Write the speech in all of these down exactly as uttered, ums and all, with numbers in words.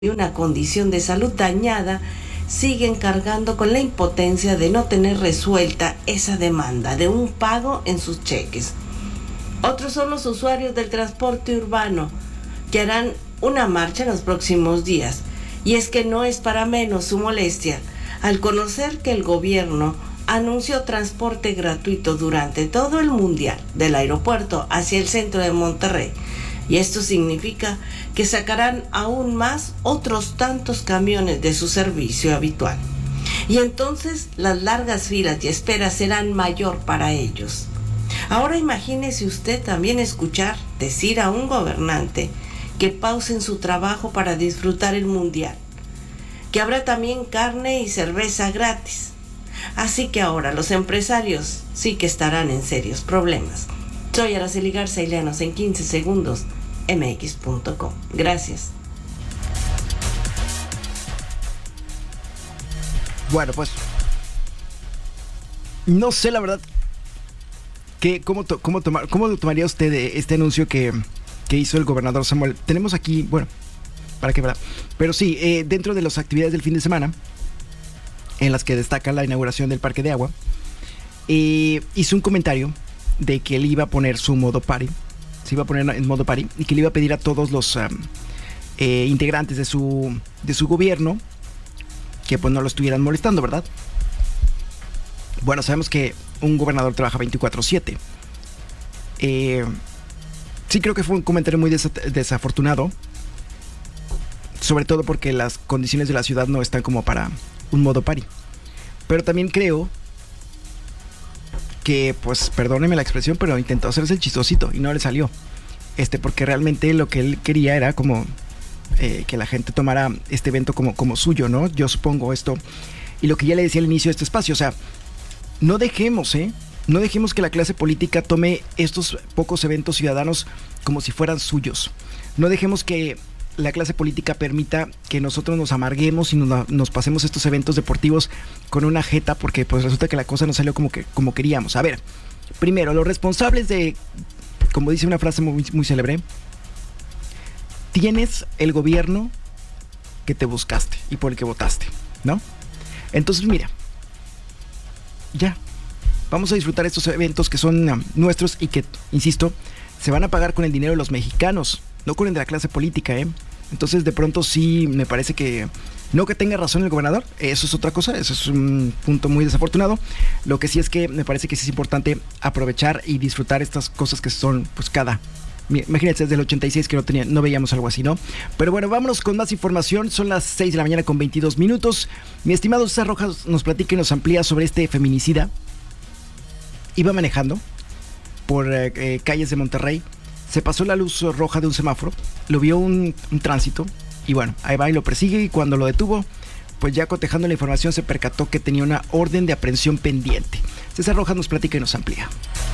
y una condición de salud dañada siguen cargando con la impotencia de no tener resuelta esa demanda de un pago en sus cheques. Otros son los usuarios del transporte urbano, que harán una marcha en los próximos días. Y es que no es para menos su molestia al conocer que el gobierno anunció transporte gratuito durante todo el mundial del aeropuerto hacia el centro de Monterrey. Y esto significa que sacarán aún más otros tantos camiones de su servicio habitual. Y entonces las largas filas y esperas serán mayor para ellos. Ahora imagínese usted también escuchar decir a un gobernante que pausen su trabajo para disfrutar el mundial, que habrá también carne y cerveza gratis. Así que ahora los empresarios sí que estarán en serios problemas. Soy Araceli Garza y léanos en quince segundos eme equis punto com. Gracias. Bueno, pues no sé la verdad que cómo to, cómo tomar cómo lo tomaría usted este anuncio que, que hizo el gobernador Samuel. Tenemos aquí, bueno, para qué verdad, pero sí, eh, dentro de las actividades del fin de semana, en las que destaca la inauguración del Parque de Agua, eh, hizo un comentario de que él iba a poner su modo party, se iba a poner en modo party, y que le iba a pedir a todos los um, eh, integrantes de su, de su gobierno que pues no lo estuvieran molestando, ¿verdad? Bueno, sabemos que un gobernador trabaja veinticuatro siete. Eh, sí creo que fue un comentario muy des- desafortunado, sobre todo porque las condiciones de la ciudad no están como para un modo party. Pero también creo que, pues, perdóneme la expresión, pero intentó hacerse el chistosito y no le salió. Este, porque realmente lo que él quería era como eh, que la gente tomara este evento como, como suyo, ¿no? Yo supongo esto. Y lo que ya le decía al inicio de este espacio, o sea, no dejemos, ¿eh? No dejemos que la clase política tome estos pocos eventos ciudadanos como si fueran suyos. No dejemos que la clase política permita que nosotros nos amarguemos y nos, nos pasemos estos eventos deportivos con una jeta, porque pues resulta que la cosa no salió como que como queríamos. A ver, primero, los responsables de, como dice una frase muy, muy célebre, tienes el gobierno que te buscaste y por el que votaste, ¿no? Entonces, mira, ya, vamos a disfrutar estos eventos que son um, nuestros y que, insisto, se van a pagar con el dinero de los mexicanos, no con el de la clase política, ¿eh? Entonces, de pronto sí me parece que, no que tenga razón el gobernador, eso es otra cosa, eso es un punto muy desafortunado. Lo que sí es que me parece que sí es importante aprovechar y disfrutar estas cosas que son, pues, cada... Imagínense, desde el ochenta y seis que no, tenía, no veíamos algo así, ¿no? Pero bueno, vámonos con más información. Son las seis de la mañana con veintidós minutos. Mi estimado César Rojas nos platica y nos amplía sobre este feminicida. Iba manejando por eh, eh, calles de Monterrey. Se pasó la luz roja de un semáforo, lo vio un, un tránsito y bueno, ahí va y lo persigue, y cuando lo detuvo, pues ya cotejando la información se percató que tenía una orden de aprehensión pendiente. César Rojas nos platica y nos amplía.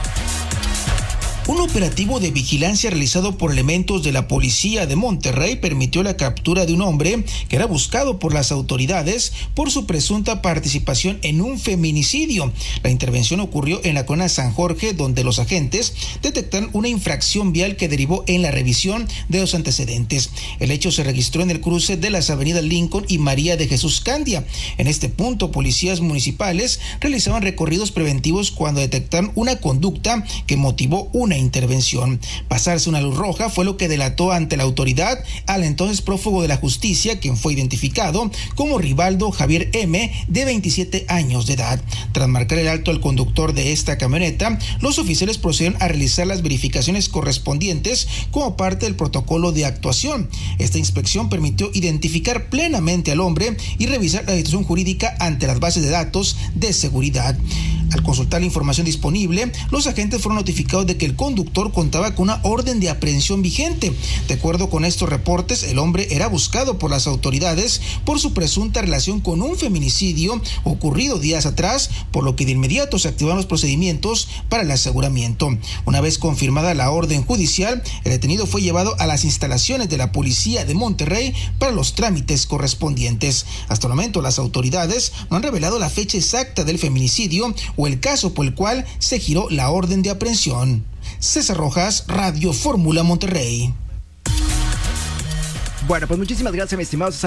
Un operativo de vigilancia realizado por elementos de la policía de Monterrey permitió la captura de un hombre que era buscado por las autoridades por su presunta participación en un feminicidio. La intervención ocurrió en la colonia San Jorge, donde los agentes detectaron una infracción vial que derivó en la revisión de los antecedentes. El hecho se registró en el cruce de las avenidas Lincoln y María de Jesús Candia. En este punto, policías municipales realizaban recorridos preventivos cuando detectaron una conducta que motivó una intervención. Pasarse una luz roja fue lo que delató ante la autoridad al entonces prófugo de la justicia, quien fue identificado como Rivaldo Javier M., de veintisiete años de edad. Tras marcar el alto al conductor de esta camioneta, los oficiales procedieron a realizar las verificaciones correspondientes como parte del protocolo de actuación. Esta inspección permitió identificar plenamente al hombre y revisar la situación jurídica ante las bases de datos de seguridad. Al consultar la información disponible, los agentes fueron notificados de que el conductor contaba con una orden de aprehensión vigente. De acuerdo con estos reportes, el hombre era buscado por las autoridades por su presunta relación con un feminicidio ocurrido días atrás, por lo que de inmediato se activaron los procedimientos para el aseguramiento. Una vez confirmada la orden judicial, el detenido fue llevado a las instalaciones de la policía de Monterrey para los trámites correspondientes. Hasta el momento, las autoridades no han revelado la fecha exacta del feminicidio o el caso por el cual se giró la orden de aprehensión. César Rojas, Radio Fórmula Monterrey. Bueno, pues muchísimas gracias, mi estimado